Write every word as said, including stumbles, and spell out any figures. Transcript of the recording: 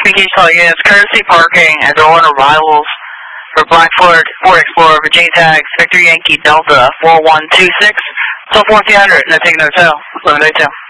Speaking to all units, courtesy parking at door one arrivals for Black Ford, Ford Explorer, Virginia tags, Victor Yankee Delta four one two six, so fourteen hundred, no taking no hotel, eleven day two.